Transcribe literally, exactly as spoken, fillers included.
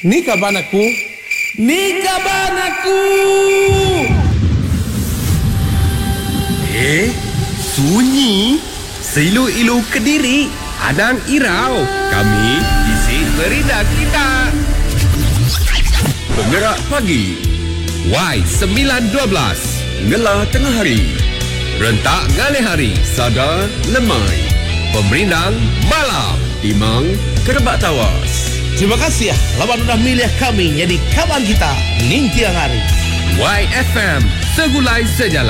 Ni kaban aku. Ni kaban aku. Eh, sunyi. Seilu-ilu Kediri. Adang Irau. Kami isi berita kita. Penggerak pagi. Y sembilan dua belas. Ngelah tengah hari. Rentak ngalih hari. Sadar lemai. Pemerindang malam. Timang kerebak tawas. Terima kasih ya, lawan sudah milih kami jadi kawan kita ning tiang hari. Y F M, segulai sejalan.